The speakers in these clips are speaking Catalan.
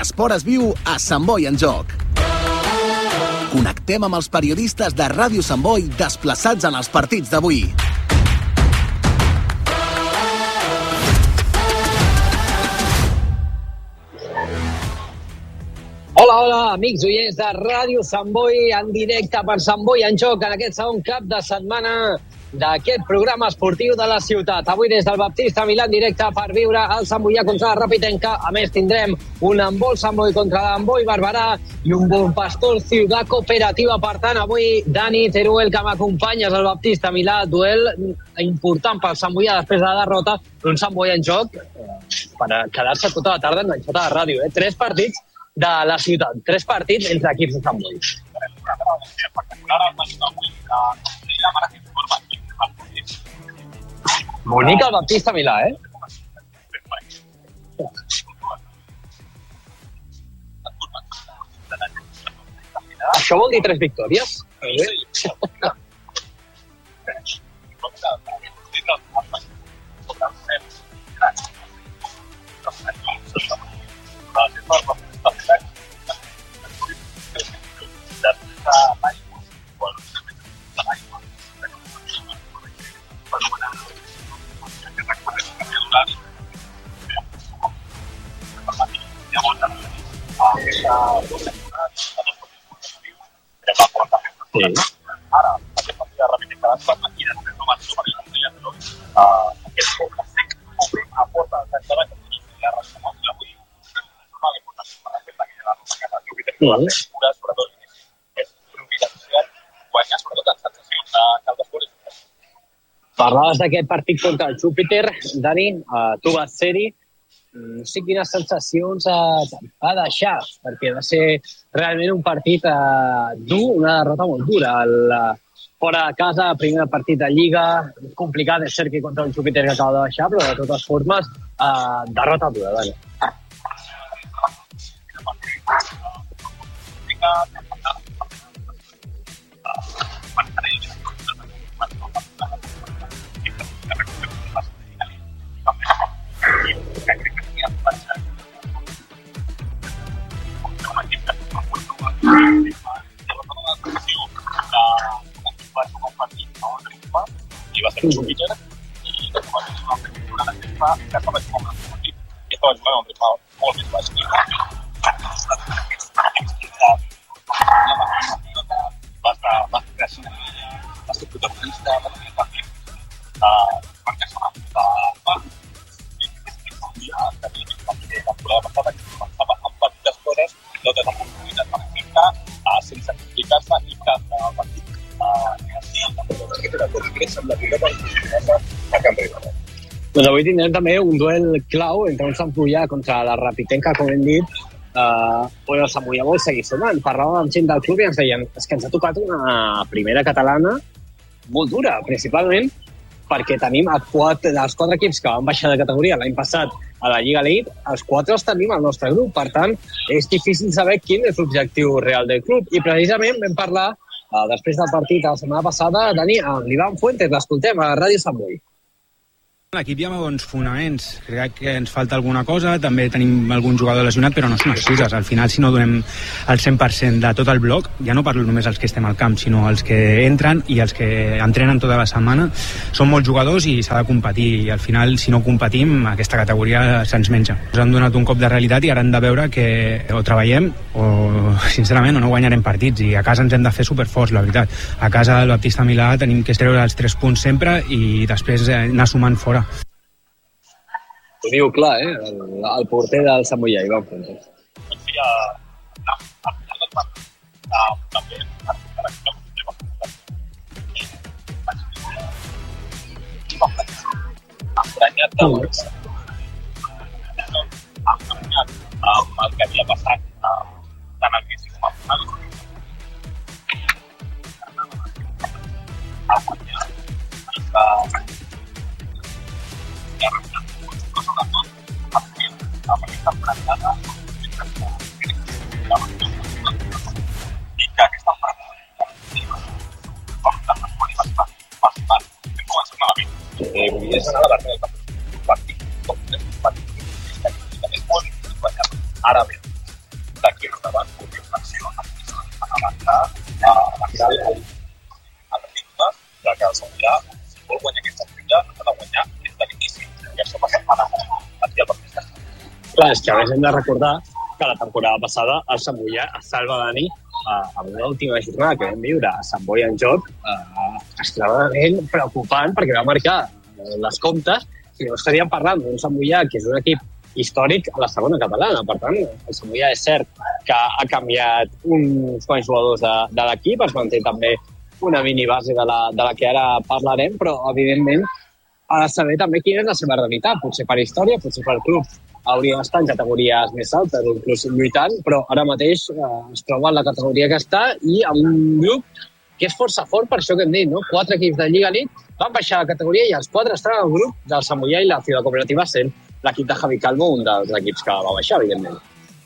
l'esport es viu a Sant Boi en Joc. Connectem amb els periodistes de Ràdio Sant Boi desplaçats en els partits d'avui. Hola, amics oients de Ràdio Sant Boi, en directe per Sant Boi en Joc, en aquest segon cap de setmana d'aquest programa esportiu de la ciutat. Avui des del Baptista Milà en directe per viure el Sant Boià contra la Rapitenca. A més, tindrem un handbol Sant Boi contra l'handbol Barberà i un Bon Pastor Ciutat Cooperativa. Per tant, avui, Dani Teruel, que m'acompanyes al Baptista Milà, duel important pel Sant Boià després de la derrota d'un Sant Boi en Joc per quedar-se tota la tarda enganxat a la ràdio. 3 partits de la ciutat, 3 partits entre equips de Sant Boi. Bonic el Baptista Milà, Això vol dir 3 victòries? Parlaves d'aquest partit contra el Júpiter, Dani, tu vas ser-hi. No sé quines sensacions va deixar, perquè va ser realment un partit dur, una derrota molt dura. Fora de casa, primer partit de Lliga, complicat, és cert que contra el Júpiter que acaba de baixar, però de totes formes, derrota dura, Dani. I va ser un Júpiter i va ser una temporada que fa que estava jugant un partit i estava jugant un ritme molt més baix va ser protagonista va tenir el partit perquè la temporada passada que començava amb petites coses totes amb oportunitats per exemple sense complicar-se i que el partit doncs avui tindrem també un duel clau entre un Sant Boià contra la Rapitenca, com hem dit, on el Sant Boià vol seguir sumant. Parlàvem amb gent del club i ens deien que ens ha tocat una primera catalana molt dura, principalment perquè tenim els 4 equips que van baixar de categoria l'any passat a la Lliga Elite, els 4 els tenim al nostre grup, per tant és difícil saber quin és l'objectiu real del club i precisament vam parlar després del partit de la setmana passada, Dani, amb l'Ivan Fuentes, l'escoltem a Ràdio Sant Boi. L'equip hi ha bons fonaments, crec que ens falta alguna cosa, també tenim algun jugador lesionat, però no són excuses. Al final, si no donem el 100% de tot el bloc, ja no parlo només els que estem al camp, sinó els que entren i els que entrenen tota la setmana, són molts jugadors i s'ha de competir, i al final, si no competim, aquesta categoria se'ns menja. Ens han donat un cop de realitat i ara hem de veure que o treballem o, sincerament, no guanyarem partits, i a casa ens hem de fer superforts, la veritat. A casa al Baptista Milà tenim que treure els 3 punts sempre i després anar sumant fora. Ho diu clar, el porter del Sant Boià, Ivan Fuentes. Sí, també emprenyat amb el que havia passat tant al inici com al final. A guanyar i que és anar a la partit. Ara bé, el ritme de que el Sarrià, si vol guanyar aquesta partida, ha de guanyar des de l'inici. I això passa aquí al partit. Clar, és que a més hem de recordar que la temporada passada el Sant Boià es salva Dani amb una última jornada que vam viure a Sant Boi en joc extremadament preocupant perquè va marcar les comptes i no estaríem parlant d'un Sant Boià que és un equip històric a la segona catalana. Per tant, el Sant Boià és cert que ha canviat uns quants jugadors de l'equip, es manté també una minibase de la que ara parlarem, però evidentment ha de saber també quina és la seva realitat. Potser per història, potser per club hauria d'estar en categories més altes, inclús lluitant, però ara mateix es troba en la categoria que està i amb un grup que és força fort per això que hem dit, no? 4 equips de Lliga Elite van baixar la categoria i els 4 estan al grup del Sant Boià i la Ciutat Cooperativa sent l'equip de Javi Calvo un dels equips que va baixar, evidentment.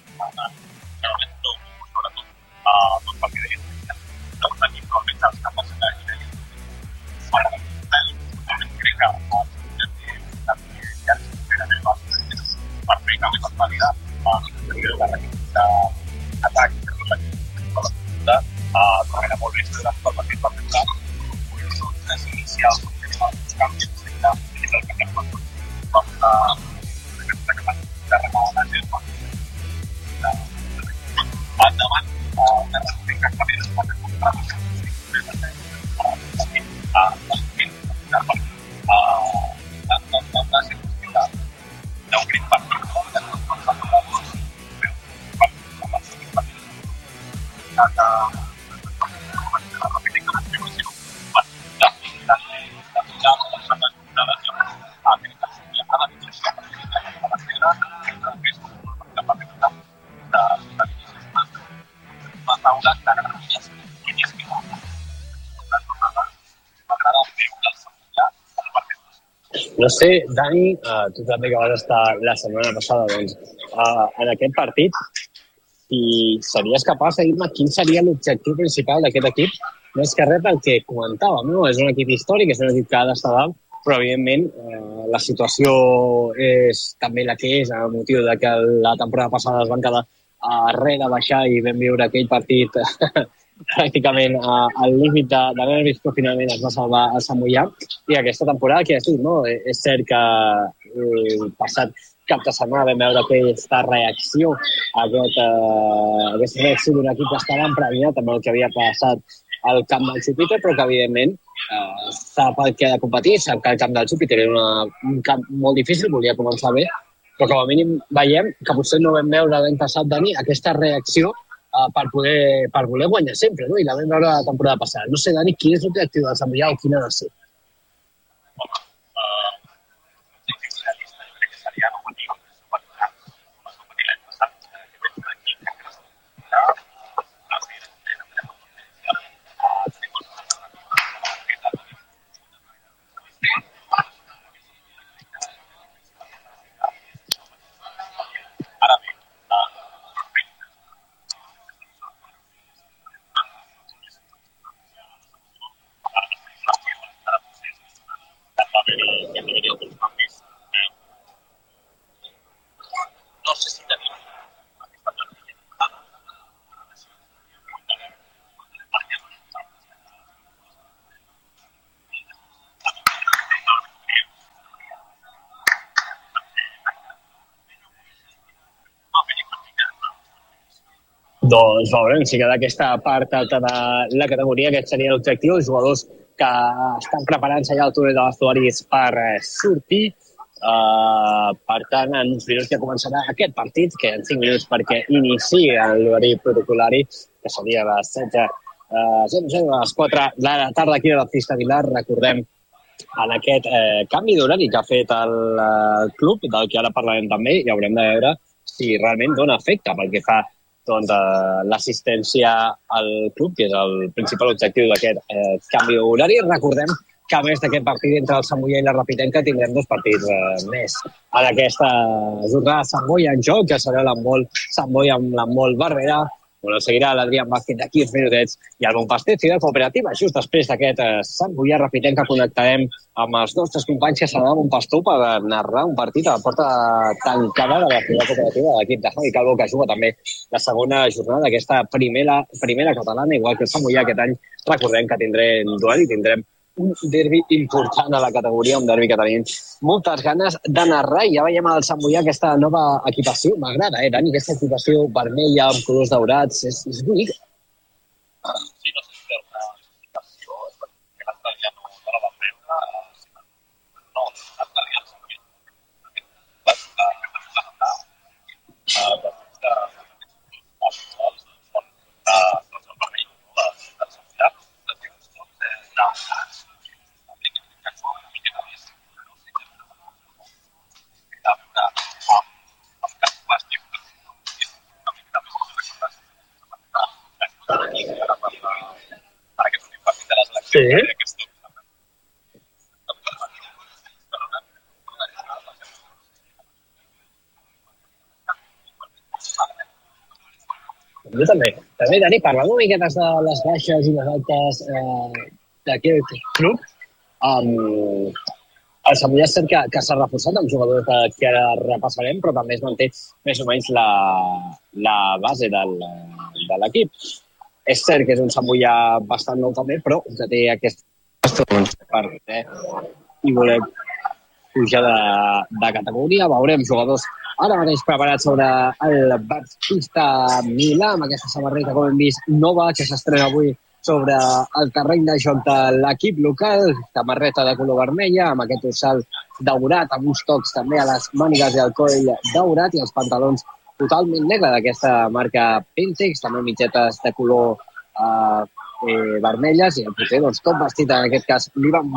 No sé, Dani, tu també que vas estar la setmana passada en aquest partit, si series capaç de dir-me quin seria l'objectiu principal d'aquest equip. No és que res el que comentàvem, no? És un equip històric, és un equip que ha d'estar dalt, però evidentment la situació és també la que és, el motiu de que la temporada passada es van quedar darrere baixar i vam viure aquell partit pràcticament al límit de nervis, però finalment es va salvar el Sant Boià. I aquesta temporada, que has dit, no? És cert que el passat cap de setmana vam veure aquesta reacció, aquesta reacció d'un equip que estava emprenyat amb el que havia passat al camp del Júpiter, però que evidentment sap el que ha de competir, sap que el camp del Júpiter era un camp molt difícil, volia començar bé, però com a mínim veiem que potser no vam veure l'any passat, Dani, aquesta reacció per voler guanyar sempre, no? I la vam veure la temporada passada. No sé, Dani, quin és l'objectiu del Sant Boià o quin ha de ser? Doncs veurem si queda aquesta part alta de la categoria, aquest seria l'objectiu, els jugadors que estan preparant-se ja al túnel de vestuaris per sortir. Per tant, en uns minuts ja començarà aquest partit, que en 5 minuts perquè inicia l'horari protocolari, que seria a les 16:00 a les 4 de la tarda aquí a la Pista Vilar. Recordem en aquest canvi d'horari que ha fet el club, del que ara parlarem també, i haurem de veure si realment dona efecte pel que fa l'assistència al club, que és el principal objectiu d'aquest canvi d'horari. Recordem que a més d'aquest partit entre el Sant Boià i la Rapitenca tindrem 2 partits més en aquesta jornada. Sant Boi en joc, que serà l'handbol Sant Boi amb l'handbol Barberà, Bueno, seguirà l'Adrián Vázquez d'aquí uns minutets i el Bonpastet, Ciutat Cooperativa. Just després d'aquest Sant Boià Rapitenca connectarem amb els nostres companys que seran a Bonpastor per narrar un partit a la porta tancada de la Ciutat Cooperativa de l'equip de Javi Calvo, que juga també la segona jornada d'aquesta primera catalana, igual que el Sant Boià aquest any. Recordem que tindrem duel i tindrem un derbi important a la categoria, un derbi que tenim moltes ganes de narrar. I ja veiem al Sant Boià aquesta nova equipació. M'agrada, Dani, aquesta equipació vermella amb colors daurats. És bonic. Sí, no sé si és una equipació, que l'altre dia no la vam veure. No, l'altre dia no sabia. Sí. Jo també, Dani, parlant una miqueta de les baixes i les altes d'aquest club, el Sant Boià és cert que s'ha reforçat amb jugadors que ara repassarem, però també es manté més o menys la base de l'equip. És cert que és un Sant Boià bastant nou també, però que té aquest part i volem pujar de categoria. Veurem jugadors ara mateix preparats sobre el Baptista Milà, amb aquesta samarreta, com hem vist, nova, que s'estrena avui sobre el terreny de joc de l'equip local, samarreta de color vermella, amb aquest dorsal daurat, amb uns tocs també a les mànigues i al coll daurat, i els pantalons totalment negre d'aquesta marca Pentex, també mitgetes de color vermelles, i el porter, doncs, tot vestit, en aquest cas,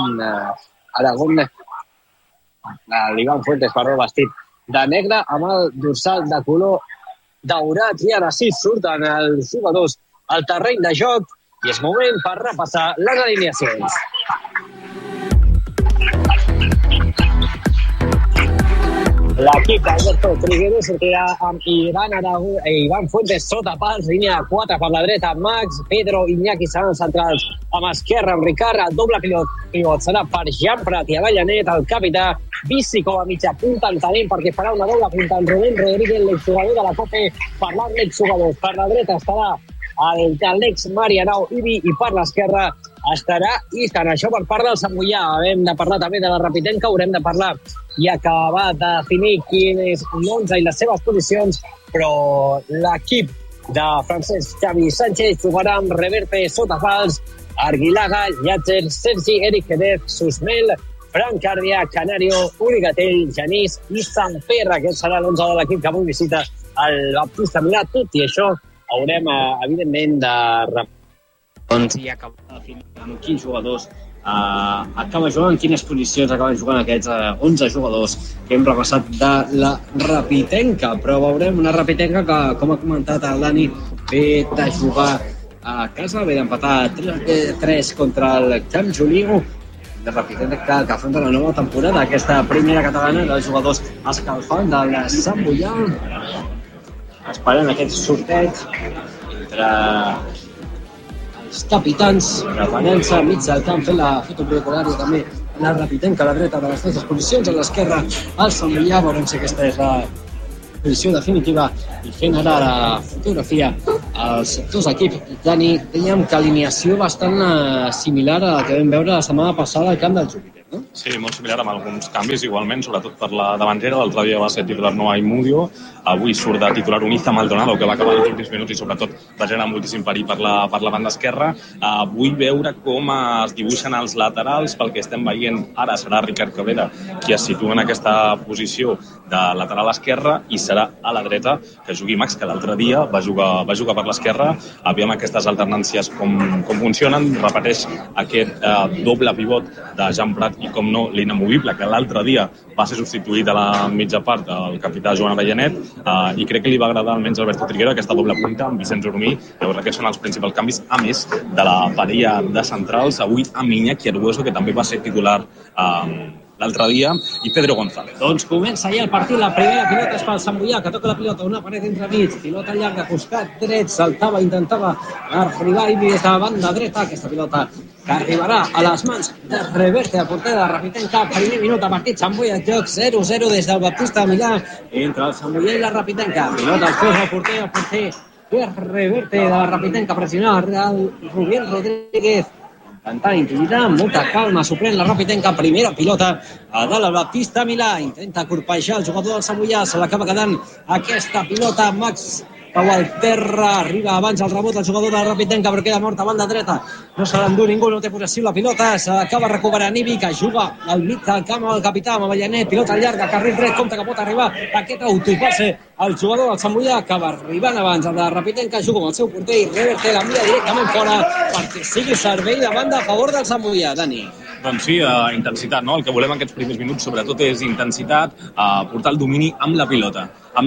l'Ivan Fuentes, vestit de negre, amb el dorsal de color daurat, i ara sí surten els jugadors al terreny de joc, i és moment per repassar les alineacions. L'equip d'Alberto Triguero sortirà amb Ivan Fuentes sota pals, línia 4 per la dreta, Max, Pedro, Iñaki seran centrals, amb esquerra amb Ricard, el doble pivot serà per Jean Prat i Avellanet, el capità Vici com a mitja punta, entenem perquè farà una doble punta en Rubén Rodríguez, l'exjugador de la COPE, parlant d'exjugadors. Per la dreta estarà l'Àlex Marianao Ibi i per l'esquerra estarà Istan. Això per part del Sant Boià. Hem de parlar també de la Rapitenca, haurem de parlar i acabar de definir quin és l'11 i les seves posicions, però l'equip de Francesc Xavi Sánchez jugarà amb Reverte sota pals, Arguilaga, Llàtzer, Sergi, Eric Jerez, Susmel, Fran Cardia, Canario, Uri Gatell, Genís i Samper. Aquest serà l'11 de l'equip que avui visita el Baptista Milà. Tot i això haurem, evidentment, i acabar de definir amb quins jugadors acaba jugant, en quines posicions acaben jugant aquests 11 jugadors que hem repassat de la Rapitenca. Però veurem una Rapitenca que, com ha comentat el Dani, ve de jugar a casa, ve d'empatar 3 contra el Camp Joliu. La Rapitenca que afronta la nova temporada, aquesta primera catalana dels jugadors escalfant del Sant Boià, esperant aquest sorteig entre els capitans, preparant-se enmig del camp, fent la foto protocolària també la Rapitenca a la dreta de les nostres posicions, a l'esquerra el Sant Boià. Veurem si aquesta és la posició definitiva i fent ara la fotografia als dos equips. Dani, dèiem que alineació bastant similar a la que vam veure la setmana passada al camp del Júpiter, no? Sí, molt similar, amb alguns canvis igualment, sobretot per la davantera. L'altre dia va ser titular Noah Imudio, avui surt de titular Uniza Maldonado, que va acabar els últims minuts i sobretot va generar moltíssim perill per la banda esquerra. Vull veure com es dibuixen els laterals. Pel que estem veient ara serà Ricard Cabrera qui es situa en aquesta posició de lateral esquerra, i serà a la dreta que jugui Max, que l'altre dia va jugar per l'esquerra. Aviam aquestes alternàncies com funcionen. Repeteix aquest doble pivot de Jean Prat i, com no, l'inamovible, que l'altre dia va ser substituït a la mitja part el capità Joan Avellanet, i crec que li va agradar almenys a Alberto Triguero aquesta doble punta amb Vicenç Ormí. Llavors aquests són els principals canvis, a més de la parella de centrals, avui amb Iñaki Argueso, que també va ser titular l'altre dia, i Pedro González. Doncs comença ja el partit, la primera pilota és pel Sant Boià, que toca la pilota, una paret entremig, pilota llarga, costat dret, saltava, intentava arribar i des de la banda dreta, aquesta pilota que arribarà a les mans de Reverte, a porter de Rapitenca, primer minut de partit, Sant Boià en joc, 0-0 des del Baptista Milà, entre el Sant Boià i la Rapitenca, pilota al cos, el porter, Reverte de la Rapitenca, pressionava el Rubiel Rodríguez, intentant intimidar, amb molta calma, s'ho pren la Rapitenca, primera pilota a dalt el Baptista Milà, intenta corpejar el jugador del Sant Boià, se l'acaba quedant aquesta pilota, Max Pau al terra, arriba abans el rebot el jugador de la Rapitenca, però queda mort a banda dreta, no se l'endú ningú, no té possessió la pilota, s'acaba recuperant Ibi, que juga al mig del camp el capità amb Avellanet, pilota llarga, carril dret, compte que pot arribar aquest autopasse, el jugador del Sant Boià acaba arribant abans, el de la Rapitenca juga amb el seu porter i Reverte l'envia directament fora perquè sigui servei de banda a favor del Sant Boià, Dani. Doncs sí, intensitat, no? El que volem en aquests primers minuts sobretot és intensitat, portar el domini amb la pilota.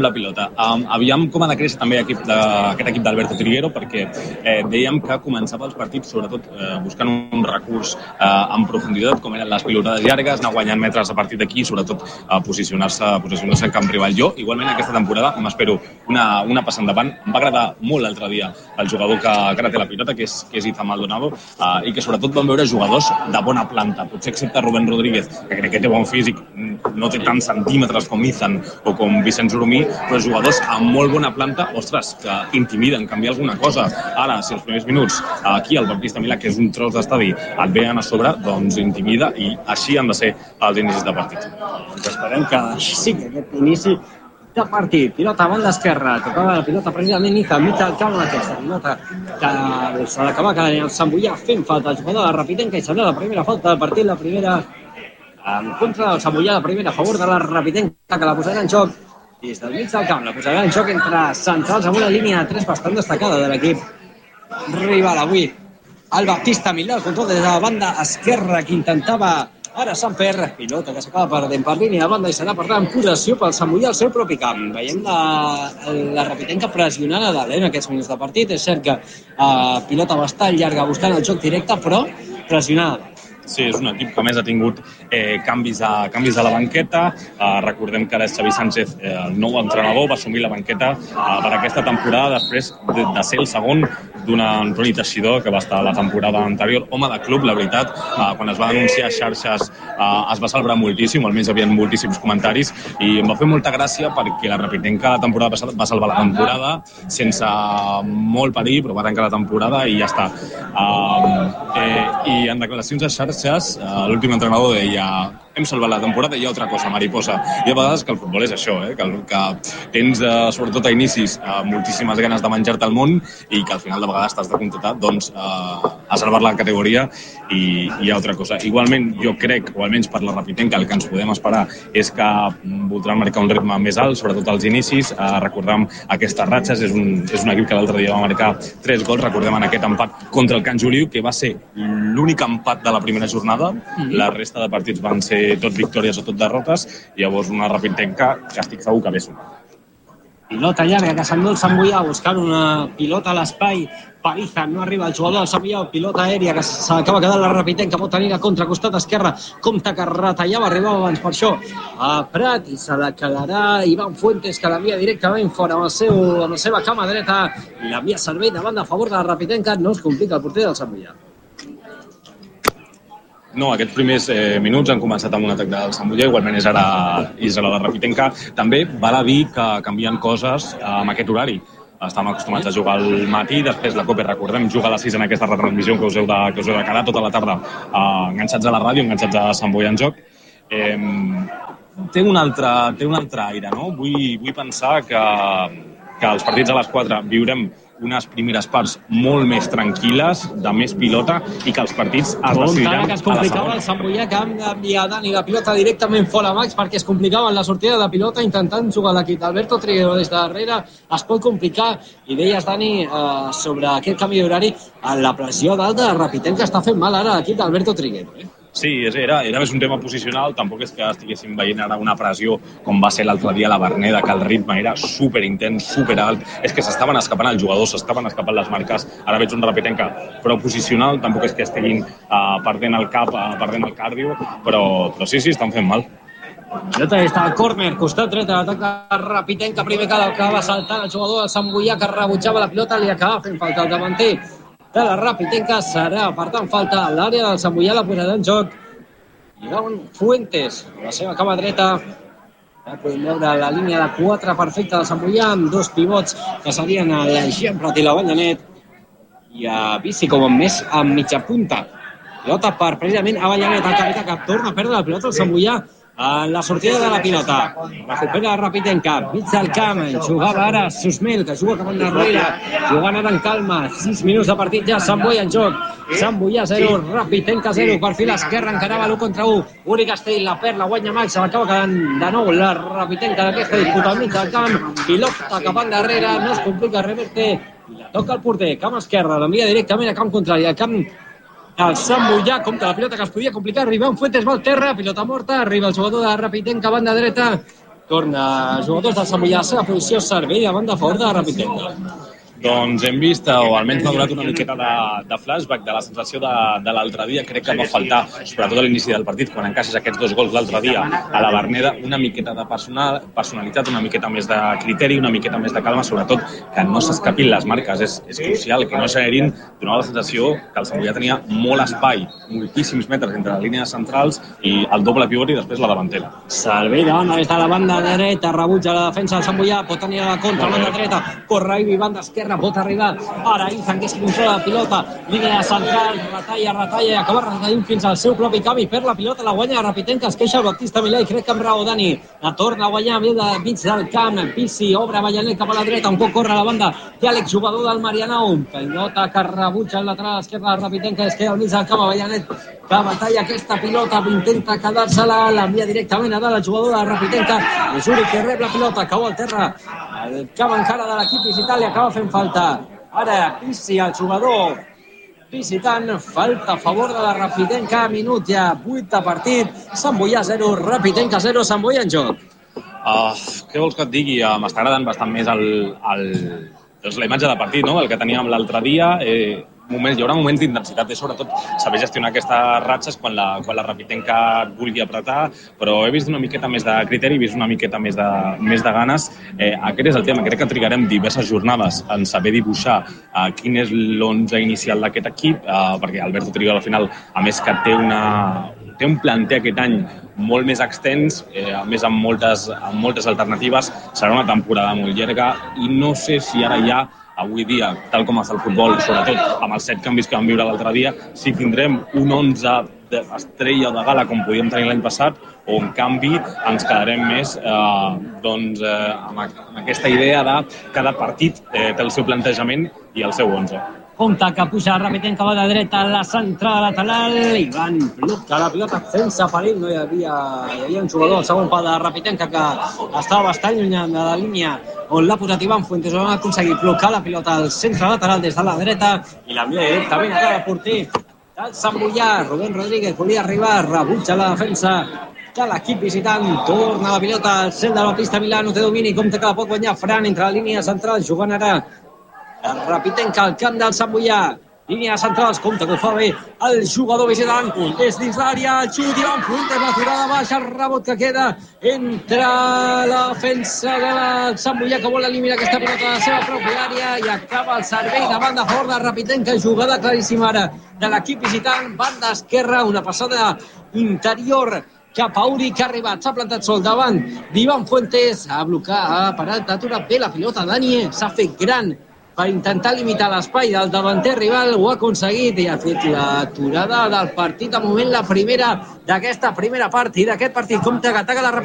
Aviam com ha de créixer també aquest equip d'Alberto Triguero, perquè dèiem que començava els partits sobretot buscant un recurs en profunditat, com eren les pilotades llargues, anar guanyant metres a partir d'aquí, sobretot posicionar-se en camp rival. Jo, igualment, aquesta temporada m'espero una passa endavant. Em va agradar molt l'altre dia el jugador que ara té la pilota, que és Iza Maldonado, i que sobretot vam veure jugadors de bona planta, potser excepte Rubén Rodríguez, que crec que té bon físic, no té tants centímetres com Izan o com Vicenç Oromí, però jugadors amb molt bona planta, ostres, que intimiden, canviar alguna cosa. Ara, si els primers minuts aquí al Baptista Milà, que és un tros d'estadi, et veien a sobre, doncs intimida, i així han de ser els inicis de partit. Doncs esperem que sí, que aquest inici de partit, pilota a banda esquerra, tocava la pilota precisament Iza, mig del camp aquesta pilota que s'ha d'acabar quedant el Sant Boià fent falta el jugador de la Rapitenca i serà la primera falta del partit, la primera en contra del Sant Boià, la primera a favor de la Rapitenca, que la posarà en joc des del mig del camp, la posarà en joc entre centrals amb una línia de 3 bastant destacada de l'equip rival avui. El Baptista Milà, el control des de la banda esquerra, que intentava ara Samper, pilota que s'acaba perdent per línia de banda i serà per tant possessió pel Sant Boià al seu propi camp. Veiem la Rapitenca pressionant a dalt en aquests minuts de partit. És cert que pilota bastant llarga buscant el joc directe, però pressionada. Sí, és un equip que més ha tingut canvis a la banqueta. Recordem que ara és Xavi Sánchez, el nou entrenador, va assumir la banqueta per aquesta temporada després de ser el segon d'un Antoni Teixidor, que va estar la temporada anterior. Home de club, la veritat, quan es va denunciar a xarxes es va celebrar moltíssim, almenys hi havia moltíssims comentaris, i em va fer molta gràcia perquè la Rapitenca la temporada passada va salvar la temporada sense molt perill, però va arrencar la temporada i ja està. I en declaracions a xarxes, l'últim entrenador deia: hem salvat la temporada i hi ha altra cosa, mariposa. I a vegades que el futbol és això, que tens, sobretot a inicis, moltíssimes ganes de menjar-te el món i que al final de vegades t'has de contentar a salvar la categoria i hi ha altra cosa. Igualment, jo crec, o almenys per la Rapitenca, el que ens podem esperar és que voldran marcar un ritme més alt, sobretot als inicis. Recordem aquestes ratxes, és un equip que l'altre dia va marcar 3 gols, recordem en aquest empat contra el Can Juliu, que va ser l'únic empat de la primera jornada. La resta de partits van ser tot victòries o tot derrotes, i llavors una Rapitenca que estic segur que ve sumar. Pilota llarga que s'endú el Sant Boià buscant una pilota a l'espai per Iza, no arriba el jugador del Sant Boià, pilota aèria que s'acaba quedant la Rapitenca, pot tenir a contra costat esquerra, compte que retallava, arribava abans per això a Prat i se la quedarà Ivan Fuentes, que l'envia directament fora amb la seva cama dreta i l'envia servei de banda a favor de la Rapitenca. No es complica el porter del Sant Boià. No, aquests primers minuts han començat amb un atac del Sant Boià, igualment és ara la Rapitenca. També val a dir que canvien coses amb aquest horari. Estàvem acostumats a jugar al matí, després la Copa, recordem, juga a les 6 en aquesta retransmissió que us heu de quedar tota la tarda enganxats a la ràdio, enganxats a Sant Boià en joc. Té un altre aire, no? Vull pensar que els partits a les 4 viurem unes primeres parts molt més tranquil·les, de més pilota, i que els partits es decidiran que es complicava el Sant Boià, que han d'enviar Dani la pilota directament fora Max, perquè es complicava en la sortida de pilota intentant jugar l'equip d'Alberto Triguero des de darrere. Es pot complicar, i deies, Dani, sobre aquest canvi d'horari, la pressió dalt de Rapitenca està fent mal ara l'equip d'Alberto Triguero. Sí, era més un tema posicional, tampoc és que estiguéssim veient ara una pressió com va ser l'altre dia a la Verneda, que el ritme era superintens, superalt, és que s'estaven escapant els jugadors, s'estaven escapant les marques, ara veig un Rapitenca prou posicional, tampoc és que estiguin perdent el cap, perdent el cardio, però sí, estan fent mal. Pilota està al córner, costat dret de l'atac de Rapitenca, primer que acaba saltant el jugador del Sant Boià que rebutjava la pilota, li acaba fent falta el davanter de la Rapitenca, serà per tant falta a l'àrea del Sant Boià, la posarà en joc Iván Fuentes, la seva cama dreta. Ja podem veure la línia de 4 perfecta del Sant Boià amb 2 pivots que serien el Jean-Prat i l'Avellaneda i a Bici com més a mitja punta. Pilota per precisament Avellaneda, el capità que torna a perdre la pilota al Sant Boià en la sortida de la pilota. Recupera Rapitenca, mig del camp, jugava ara Susmel, que juga cap endarrere, jugant ara en calma, 6 minuts de partit ja, Sant Boià en joc, Sant Boià 0, Rapitenca 0, perfil esquerre, encarava l'1 contra 1, Uri Castell, la perd, la guanya Max, se l'acaba quedant de nou la Rapitenca d'aquesta disputa al mig del camp, pilota cap endarrere, no es complica, reverte, i la toca el porter, camp esquerre, l'envia directament a camp contrari, al camp el Sant Boià, compta la pilota que es podia complicar, arriba un Fuentes, va al terra, pilota morta, arriba el jugador de Rapitenca, banda dreta, torna els jugadors del Sant Boià a la seva posició, servei de banda a favor de Rapitenca. Doncs hem vist, o almenys m'ha donat una miqueta de flashback de la sensació de l'altre dia. Crec que va faltar, sobretot a l'inici del partit, quan encaixes aquests 2 gols l'altre dia a la Verneda, una miqueta de personalitat, una miqueta més de criteri, una miqueta més de calma, sobretot que no s'escapin les marques. És crucial, que no s'aerin. Donava la sensació que el Sant Boià tenia molt espai, moltíssims metres entre les línies centrals i el doble pivot i després la davantera. Servei davant des de la banda dreta, rebutja la defensa del Sant Boià, pot tenir a la contra, banda dreta, corre i banda esquerra, pot arribar ara Izan, que és qui controla la pilota, línia central, retalla i acaba retallant fins al seu propi camp i perd la pilota, la guanya Rapitenca, es queixa el Baptista Milà i crec que amb raó Dani, la torna a guanyar ve de mig del camp, Bici, obre Avellaneda cap a la dreta, un cop corre a la banda i Àlex, jugador del Marianao, pilota que rebutja el lateral esquerra de Rapitenca, es queda al mig del camp Avellaneda, que batalla aquesta pilota, intenta quedar-se-la, l'envia directament a dalt el jugador de Rapitenca, és Uri que rep la pilota, cau al terra, el camp encara de l'equip visitant, li acaba fent falta. Ara Pissi, el jugador visitant, falta a favor de la Rapitenca, minut ja 8 de partit, Sant Boià 0, Rapitenca 0, Sant Boià en joc. Què vols que et digui? M'està agradant bastant més la imatge de partit, no? El que teníem l'altre dia. Hi haurà moments d'intensitat, sobretot saber gestionar aquestes ratxes quan la Rapitenca et vulgui apretar, però he vist una miqueta més de criteri, he vist una miqueta més de ganes. Aquest és el tema, crec que trigarem diverses jornades en saber dibuixar quin és l'11 inicial d'aquest equip, perquè Alberto Trigueros al final, a més que té un planter aquest any molt més extens, a més amb moltes alternatives, serà una temporada molt llarga i no sé si ara ja avui dia, tal com està el futbol, sobretot amb els 7 canvis que vam viure l'altre dia, si tindrem un 11 d'estrella o de gala com podíem tenir l'any passat, o en canvi ens quedarem més amb aquesta idea de cada partit té el seu plantejament i el seu 11. Compte que puja Rapitenca, va de dreta a la centrada lateral, Ivan bloca la pilota sense perill, no hi havia un jugador al segon pal de Rapitenca que estava bastant lluny de la línia on l'ha posat Ivan Fuentes, on ha aconseguit blocar la pilota al centre lateral des de la dreta i l'envia directament a cada porter del Sant Boià. Rubén Rodríguez volia arribar, rebutja la defensa de l'equip visitant, torna la pilota al centre del Baptista Milà, no té domini, compte que la pot guanyar Fran entre la línia central, jugant ara Rapitenca al camp del Sant Boià, línia centrals, compte que ho fa bé el jugador visitant, és dins l'àrea, el xut, Ivan Fuentes, l'aturada baixa, el rebot que queda entre la defensa del Sant Boià que vol eliminar aquesta pilota de la seva pròpia àrea i acaba el servei de banda a favor de Rapitenca, jugada claríssima ara de l'equip visitant, banda esquerra, una passada interior cap a Uri, que ha arribat, s'ha plantat sol davant d'Ivan Fuentes, ha blocat, ha parat, ha aturat bé la pilota, Dani s'ha fet gran per intentar limitar l'espai del davanter rival, ho ha aconseguit i ha fet l'aturada del partit, de moment la primera d'aquesta primera part i d'aquest partit. Compte que ataca la